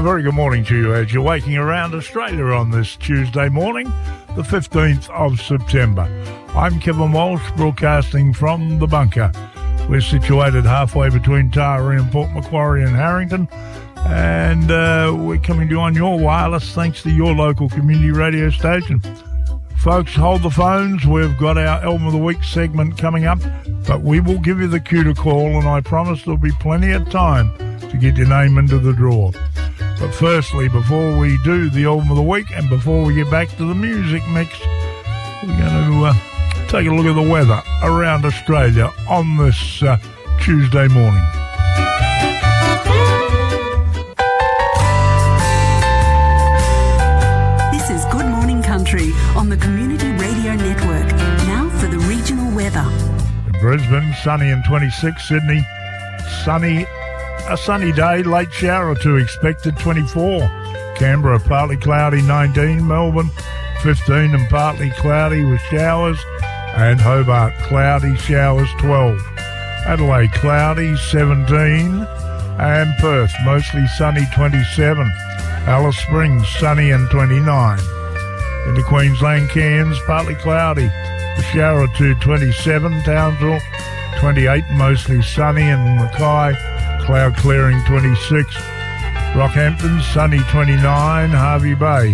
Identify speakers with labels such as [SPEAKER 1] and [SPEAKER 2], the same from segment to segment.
[SPEAKER 1] very good morning to you as you're waking around Australia on this Tuesday morning, the 15th of September. I'm Kevin Walsh, broadcasting from the bunker. We're situated halfway between Taree and Port Macquarie and Harrington, and we're coming to you on your wireless thanks to your local community radio station. Folks, hold the phones. We've got our Album of the Week segment coming up, but we will give you the cue to call, and I promise there'll be plenty of time to get your name into the draw. But firstly, before we do the Album of the Week and before we get back to the music mix, we're going to take a look at the weather around Australia on this Tuesday morning.
[SPEAKER 2] This is Good Morning Country on the Community Radio Network. Now for the regional weather.
[SPEAKER 1] In Brisbane, sunny and 26. Sydney, a sunny day, late shower or two expected, 24. Canberra, partly cloudy, 19. Melbourne, 15 and partly cloudy with showers. And Hobart, cloudy, showers, 12. Adelaide, cloudy, 17. And Perth, mostly sunny, 27. Alice Springs, sunny and 29. Into Queensland, Cairns, partly cloudy, a shower or two, 27. Townsville, 28, mostly sunny. And Mackay, cloud clearing, 26. Rockhampton, sunny, 29. Hervey Bay,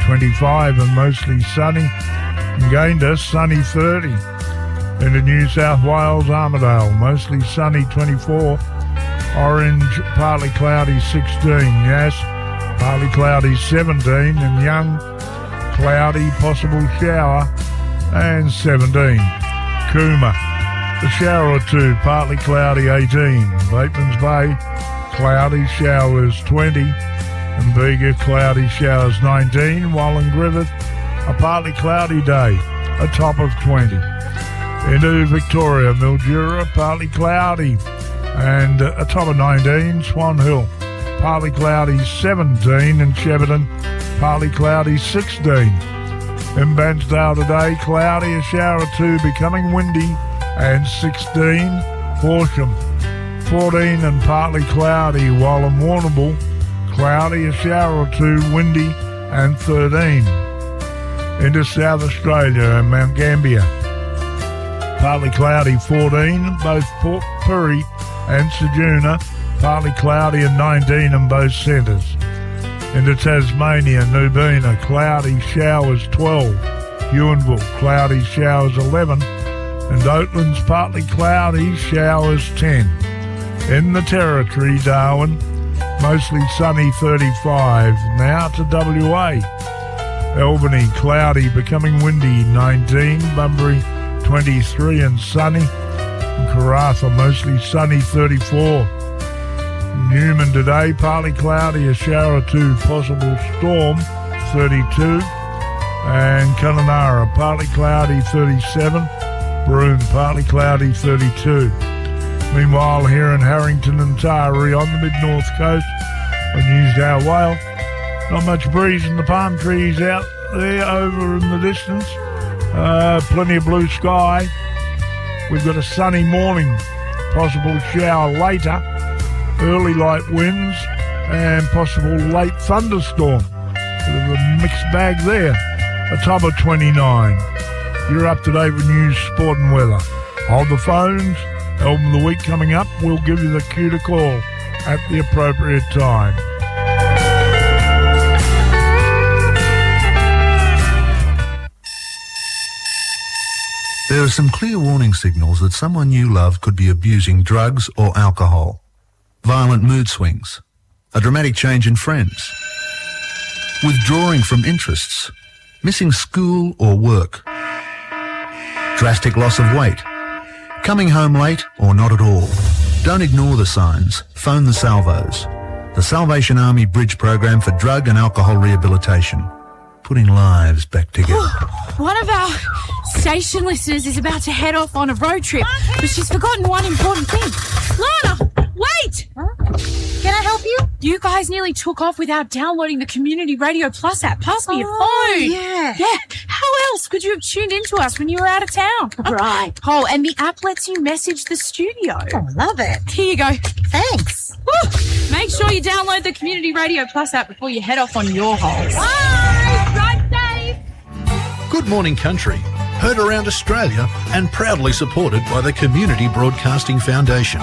[SPEAKER 1] 25 and mostly sunny. Gayndah, sunny, 30. Into New South Wales, Armidale, mostly sunny, 24. Orange, partly cloudy, 16. Yass, partly cloudy, 17. And Young, cloudy, possible shower, and 17. Cooma, a shower or two, partly cloudy, 18. Batemans Bay, cloudy, showers, 20. And Bega, cloudy, showers, 19. While in Griffith, a partly cloudy day, a top of 20. Into Victoria, Mildura, partly cloudy, and a top of 19. Swan Hill, partly cloudy, 17. And Shepparton, partly cloudy, 16. In Bairnsdale today, cloudy, a shower or two, becoming windy, and 16. Horsham, 14 and partly cloudy, while in Warrnambool, cloudy, a shower or two, windy, and 13. Into South Australia and Mount Gambier, partly cloudy, 14, both Port Pirie and Ceduna, partly cloudy and 19 in both centres. Into Tasmania, Nubina, cloudy, showers, 12. Ewanville, cloudy, showers, 11. And Oatlands, partly cloudy, showers, 10. In the Territory, Darwin, mostly sunny, 35. Now to WA. Albany, cloudy, becoming windy, 19. Bunbury, 23 and sunny. And Karratha, mostly sunny, 34. Newman today, partly cloudy, a shower or two, possible storm, 32. And Kununurra, partly cloudy, 37. Broome, partly cloudy, 32. Meanwhile, here in Harrington and Taree on the mid-north coast of New South Wales, not much breeze and the palm trees out there over in the distance. Plenty of blue sky. We've got a sunny morning, possible shower later, early light winds, and possible late thunderstorm. Bit of a mixed bag there. A top of 29. You're up to date with news, sport and weather. Hold the phones. Album of the Week coming up. We'll give you the cue to call at the appropriate time.
[SPEAKER 3] There are some clear warning signals that someone you love could be abusing drugs or alcohol. Violent mood swings, a dramatic change in friends, withdrawing from interests, missing school or work, drastic loss of weight, coming home late or not at all. Don't ignore the signs. Phone the Salvos, the Salvation Army Bridge Program for Drug and Alcohol Rehabilitation, putting lives back together.
[SPEAKER 4] One of our station listeners is about to head off on a road trip, but she's forgotten one important thing. Lana, wait!
[SPEAKER 5] Huh? Can I help you?
[SPEAKER 4] You guys nearly took off without downloading the Community Radio Plus app. Pass me your phone.
[SPEAKER 5] Yeah.
[SPEAKER 4] Yeah. How else could you have tuned into us when you were out of town?
[SPEAKER 5] Right.
[SPEAKER 4] Oh, and the app lets you message the studio.
[SPEAKER 5] Oh, love it.
[SPEAKER 4] Here you go.
[SPEAKER 5] Thanks.
[SPEAKER 4] Woo! Make sure you download the Community Radio Plus app before you head off on your holes.
[SPEAKER 5] Bye. Drive safe.
[SPEAKER 3] Good Morning Country, heard around Australia and proudly supported by the Community Broadcasting Foundation.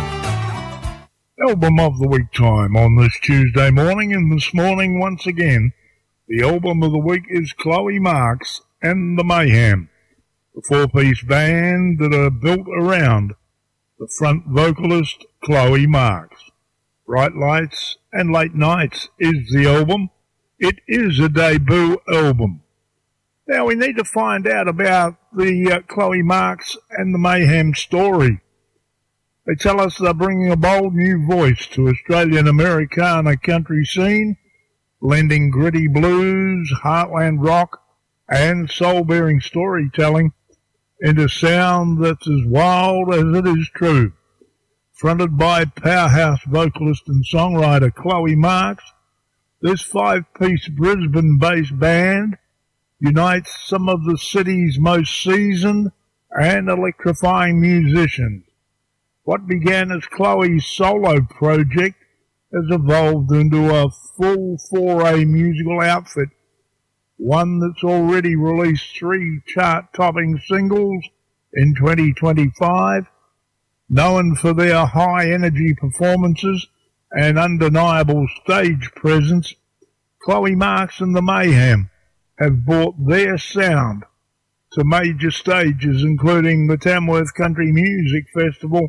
[SPEAKER 1] Album of the Week time on this Tuesday morning, and this morning once again the album of the week is Chloe Marks and the Mayhem, the four-piece band that are built around the front vocalist Chloe Marks. Bright Lights and Late Nights is the album. It is a debut album. Now we need to find out about the Chloe Marks and the Mayhem story. They tell us they're bringing a bold new voice to Australian Americana country scene, blending gritty blues, heartland rock, and soul-bearing storytelling into sound that's as wild as it is true. Fronted by powerhouse vocalist and songwriter Chloe Marks, this five-piece Brisbane-based band unites some of the city's most seasoned and electrifying musicians. What began as Chloe's solo project has evolved into a full foray musical outfit, one that's already released 3 chart-topping singles in 2025. Known for their high-energy performances and undeniable stage presence, Chloe Marks and the Mayhem have brought their sound to major stages, including the Tamworth Country Music Festival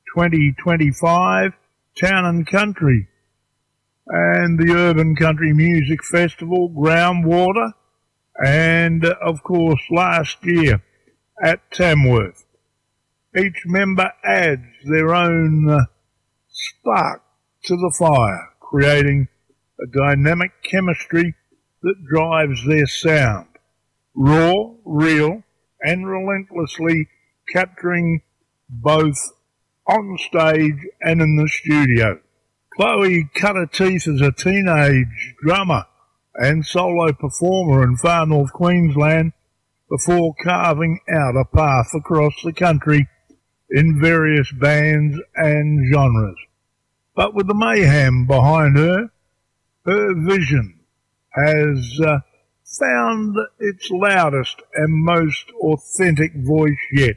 [SPEAKER 1] 2025, Town and Country, and the Urban Country Music Festival, Groundwater, and, of course, last year at Tamworth. Each member adds their own spark to the fire, creating a dynamic chemistry that drives their sound, raw, real, and relentlessly capturing both on stage and in the studio. Chloe cut her teeth as a teenage drummer and solo performer in far north Queensland before carving out a path across the country in various bands and genres. But with the Mayhem behind her, her vision has found its loudest and most authentic voice yet.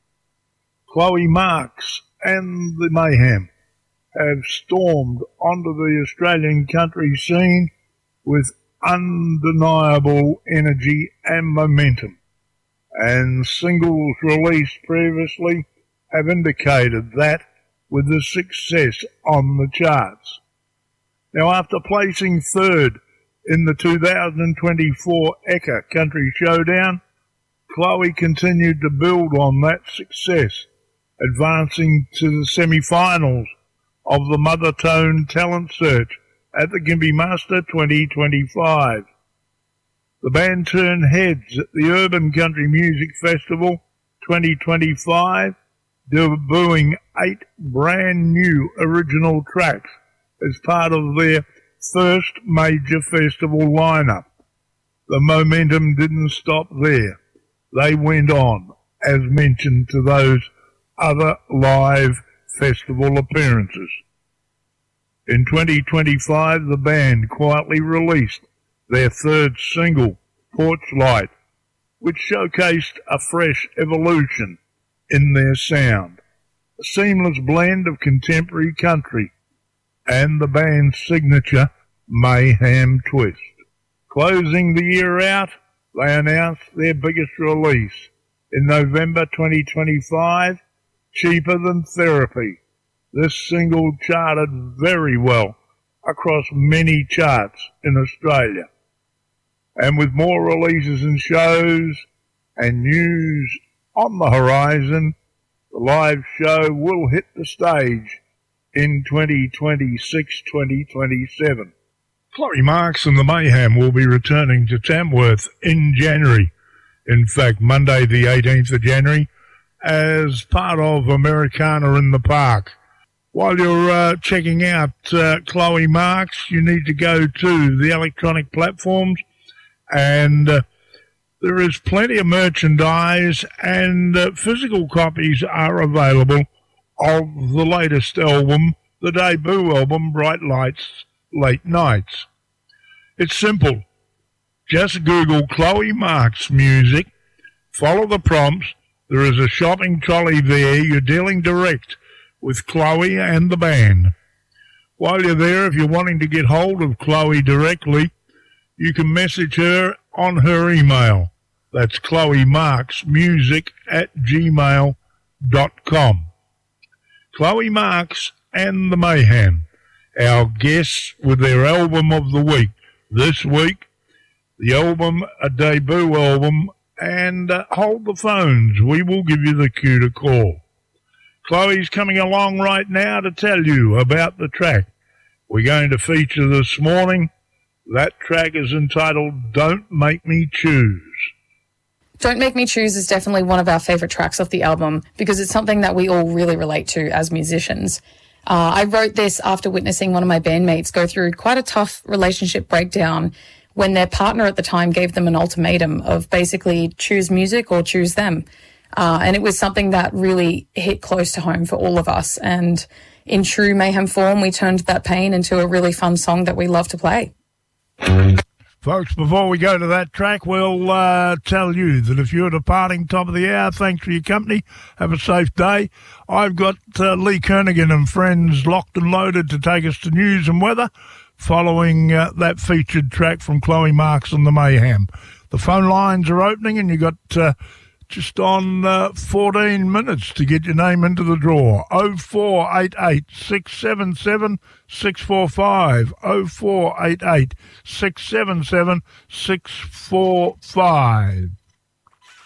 [SPEAKER 1] Chloe Marks and the Mayhem have stormed onto the Australian country scene with undeniable energy and momentum, and singles released previously have indicated that with the success on the charts. Now, after placing third in the 2024 Ekka Country Showdown, Chloe continued to build on that success, advancing to the semi-finals of the Mother Tone Talent Search at the Gympie Master 2025. The band turned heads at the Urban Country Music Festival 2025, debuting 8 brand new original tracks as part of their first major festival lineup. The momentum didn't stop there. They went on, as mentioned, to those other live festival appearances. In 2025, the band quietly released their third single, Porch Light, which showcased a fresh evolution in their sound, a seamless blend of contemporary country and the band's signature Mayhem twist. Closing the year out, they announced their biggest release in November 2025, Cheaper Than Therapy. This single charted very well across many charts in Australia. And with more releases and shows and news on the horizon, the live show will hit the stage in 2026-2027. Chloe Marks and the Mayhem will be returning to Tamworth in January. In fact, Monday the 18th of January, as part of Americana in the Park. While you're checking out Chloe Marks, you need to go to the electronic platforms and There is plenty of merchandise, and physical copies are available of the latest album, the debut album, Bright Lights, Late Nights. It's simple. Just Google Chloe Marks Music, follow the prompts. There is a shopping trolley there. You're dealing direct with Chloe and the band. While you're there, if you're wanting to get hold of Chloe directly, you can message her on her email. That's chloemarksmusic@gmail.com. Chloe Marks and the Mayhem, our guests with their album of the week. This week, the album, a debut album, and hold the phones. We will give you the cue to call. Chloe's coming along right now to tell you about the track we're going to feature this morning. That track is entitled Don't Make Me Choose.
[SPEAKER 6] Don't Make Me Choose is definitely one of our favourite tracks off the album because it's something that we all really relate to as musicians. I wrote this after witnessing one of my bandmates go through quite a tough relationship breakdown when their partner at the time gave them an ultimatum of basically choose music or choose them. And it was something that really hit close to home for all of us. And in true Mayhem form, we turned that pain into a really fun song that we love to play.
[SPEAKER 1] Folks, before we go to that track, we'll tell you that if you're departing top of the hour, thanks for your company. Have a safe day. I've got Lee Kernaghan and friends locked and loaded to take us to news and weather following that featured track from Chloe Marks and the Mayhem. The phone lines are opening and you got just on 14 minutes to get your name into the draw. 0488 677 645. 0488 677 645.